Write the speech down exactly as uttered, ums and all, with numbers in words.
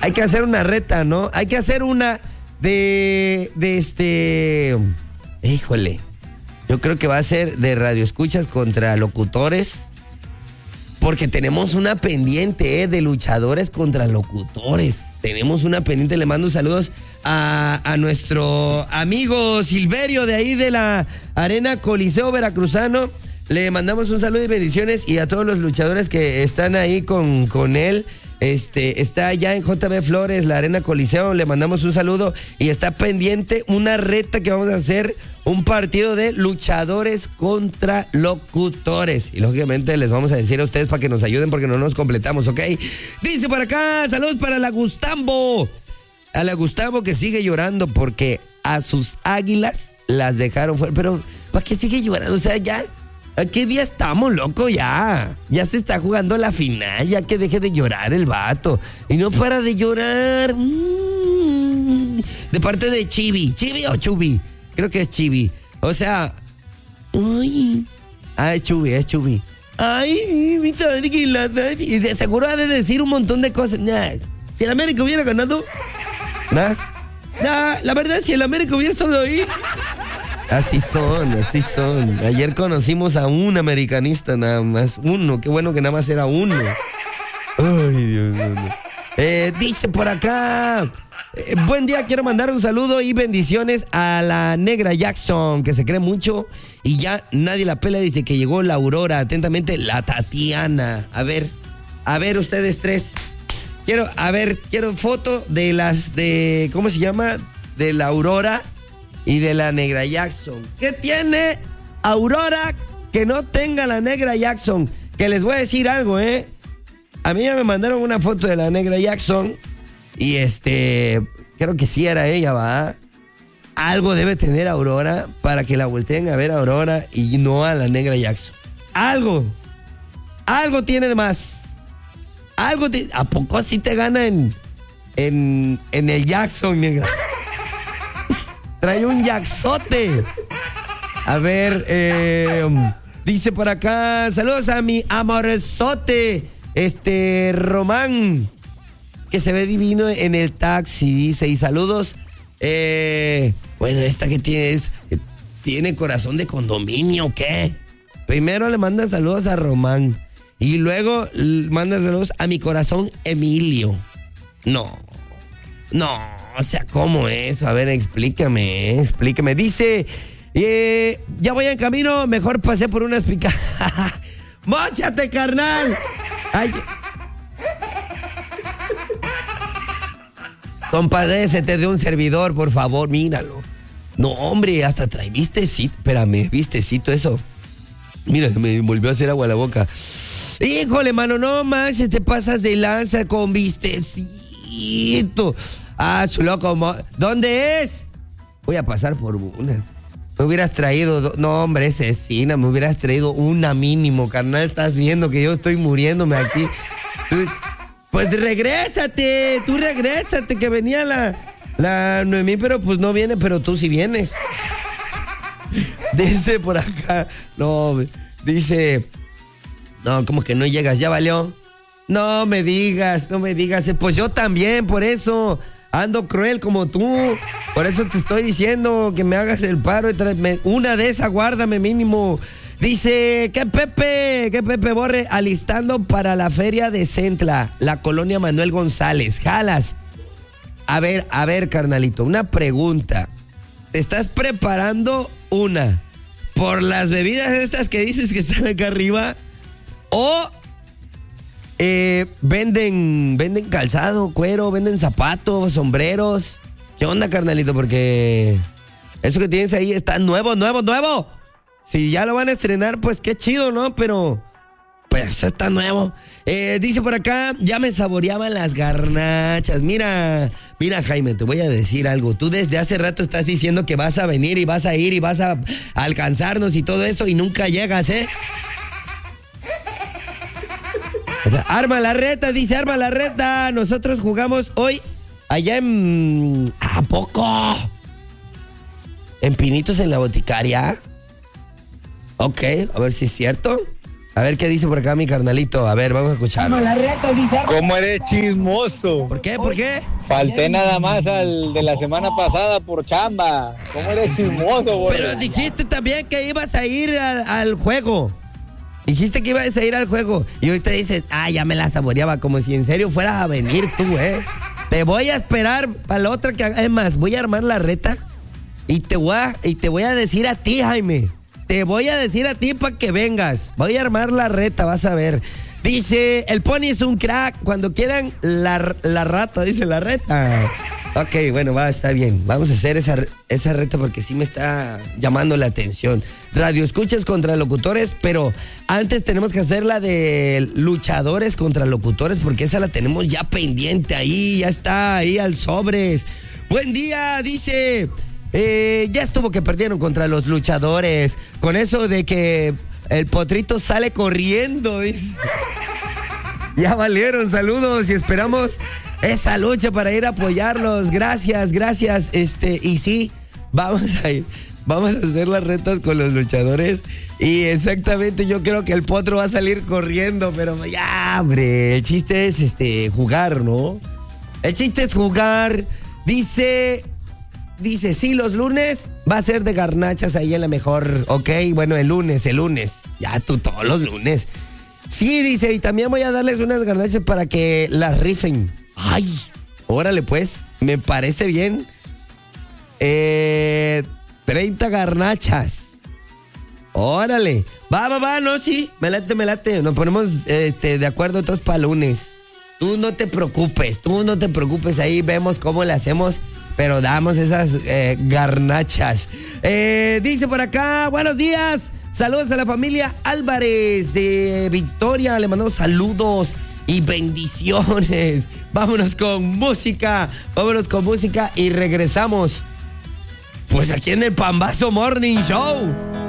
hay que hacer una reta, ¿no? Hay que hacer una de, de este, híjole, yo creo que va a ser de radioescuchas contra locutores, porque tenemos una pendiente, ¿eh? De luchadores contra locutores. Tenemos una pendiente, le mando saludos a, a nuestro amigo Silverio de ahí de la Arena Coliseo Veracruzano. Le mandamos un saludo y bendiciones, y a todos los luchadores que están ahí con, con él. Este, está allá en J B Flores, la Arena Coliseo, le mandamos un saludo, y está pendiente una reta que vamos a hacer, un partido de luchadores contra locutores. Y lógicamente les vamos a decir a ustedes para que nos ayuden porque no nos completamos, ¿ok? Dice por acá, saludos para la Gustambo. A la Gustavo, que sigue llorando porque a sus águilas las dejaron fuera. Pero, ¿para qué sigue llorando? O sea, ya, ¿a qué día estamos, loco? Ya, ya se está jugando la final, ya que deje de llorar el vato. Y no para de llorar. Mm. De parte de Chibi. ¿Chibi o Chubi? Creo que es Chibi. O sea, ay. Ah, es Chubi, es Chubi. Ay, mis águilas. Y de seguro ha de decir un montón de cosas. Nah, si el América hubiera ganado... Nah, nah, la verdad, si el América hubiera estado ahí. Así son, así son. Ayer conocimos a un americanista nada más. Uno, qué bueno que nada más era uno. Ay, Dios mío. Eh, dice por acá. Eh, buen día, quiero mandar un saludo y bendiciones a la Negra Jackson, que se cree mucho y ya nadie la pela. Dice que llegó la Aurora. Atentamente, la Tatiana. A ver, a ver ustedes tres. Quiero, a ver, quiero foto de las de, ¿cómo se llama? De la Aurora y de la Negra Jackson. ¿Qué tiene Aurora que no tenga la Negra Jackson? Que les voy a decir algo, ¿eh? A mí ya me mandaron una foto de la Negra Jackson y este, creo que sí era ella, ¿va? Algo debe tener Aurora para que la volteen a ver a Aurora y no a la Negra Jackson. Algo, algo tiene de más. Algo te, ¿a poco así te gana en, en, en el Jackson, negra? Trae un Jacksote. A ver, eh, dice por acá, saludos a mi amorzote, este, Román, que se ve divino en el taxi, dice, y saludos, eh, bueno, esta que tiene es, tiene corazón de condominio, ¿qué? Primero le manda saludos a Román. Y luego manda saludos a mi corazón Emilio. No, no, o sea, ¿cómo es? A ver, explícame, explícame. Dice, eh, ya voy en camino, mejor pasé por una picada. ¡Móchate, carnal! Ay. Compadécete de un servidor, por favor, míralo. No, hombre, hasta trae vistecito, espérame, vistecito eso. Mira, me volvió a hacer agua a la boca. Híjole, mano, no manches, te pasas de lanza con vistecito. Ah, su loco. ¿Dónde es? Voy a pasar por unas. Me hubieras traído, do... no, hombre, asesina, me hubieras traído una mínimo, carnal. Estás viendo que yo estoy muriéndome aquí. Tú... Pues regrésate, tú regrésate, que venía la, la Noemí, pero pues no viene, pero tú sí vienes. Dice por acá, no, dice, no, como que no llegas, ya valió. No me digas, no me digas, pues yo también, por eso ando cruel como tú. Por eso te estoy diciendo que me hagas el paro y tráeme una de esas, guárdame mínimo. Dice, que Pepe, que Pepe Borre, alistando para la feria de Centla, la colonia Manuel González, jalas. A ver, a ver, carnalito, una pregunta. ¿Te estás preparando una por las bebidas estas que dices que están acá arriba? ¿O eh, venden, venden calzado, cuero, venden zapatos, sombreros? ¿Qué onda, carnalito? Porque eso que tienes ahí está nuevo, nuevo, nuevo. Si ya lo van a estrenar, pues qué chido, ¿no? Pero pues eso está nuevo. Eh, dice por acá, ya me saboreaban las garnachas. Mira, mira, Jaime, te voy a decir algo. Tú desde hace rato estás diciendo que vas a venir y vas a ir y vas a, a alcanzarnos y todo eso y nunca llegas, ¿eh? Arma la reta, dice, arma la reta. Nosotros jugamos hoy allá en... ¿A poco? ¿En Pinitos en la Boticaria? Ok, a ver si es cierto. A ver qué dice por acá mi carnalito. A ver, vamos a escuchar. ¿Cómo eres chismoso? ¿Por qué? ¿Por qué? Falté nada más al de la semana pasada por chamba. ¿Cómo eres chismoso, güey? Pero dijiste también que ibas a ir al, al juego. Dijiste que ibas a ir al juego. Y ahorita dices, ah, ya me la saboreaba. Como si en serio fueras a venir tú, ¿eh? Te voy a esperar para la otra que haga. Es más, voy a armar la reta. Y te voy a, y te voy a decir a ti, Jaime. Te voy a decir a ti para que vengas. Voy a armar la reta, vas a ver. Dice, el Pony es un crack. Cuando quieran, la, la rata, dice la reta. Ok, bueno, va, está bien. Vamos a hacer esa, esa reta porque sí me está llamando la atención. Radio escuchas contra locutores, pero antes tenemos que hacer la de luchadores contra locutores porque esa la tenemos ya pendiente ahí, ya está ahí al sobres. Buen día, dice... Eh, ya estuvo que perdieron contra los luchadores. Con eso de que el potrito sale corriendo, dice. Ya valieron, saludos y esperamos esa lucha para ir a apoyarlos. Gracias, gracias. Este, y sí, vamos a ir. Vamos a hacer las retas con los luchadores. Y exactamente, yo creo que el potro va a salir corriendo. Pero ya, hombre, el chiste es este jugar, ¿no? El chiste es jugar. Dice. Dice, sí, los lunes va a ser de garnachas ahí en la mejor, ok, bueno, el lunes, el lunes, ya tú todos los lunes. Sí, dice, y también voy a darles unas garnachas para que las rifen. Ay, órale pues, me parece bien. Eh, treinta garnachas. Órale, va, va, va, no, sí, me late, me late, nos ponemos este, de acuerdo todos para lunes. Tú no te preocupes, tú no te preocupes, ahí vemos cómo le hacemos. Pero damos esas eh, garnachas. Eh, dice por acá, buenos días. Saludos a la familia Álvarez de Victoria. Le mandamos saludos y bendiciones. Vámonos con música. Vámonos con música y regresamos. Pues aquí en el Pambazo Morning Show.